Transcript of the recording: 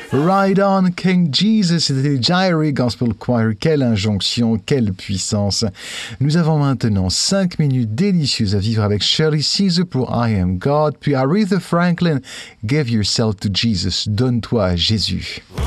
Ride on King Jesus, c'était Jairy Gospel Choir. Quelle injonction, quelle puissance. Nous avons maintenant 5 minutes délicieuses à vivre avec Shirley Caesar pour I Am God, puis Aretha Franklin, Give Yourself to Jesus, donne-toi à Jésus.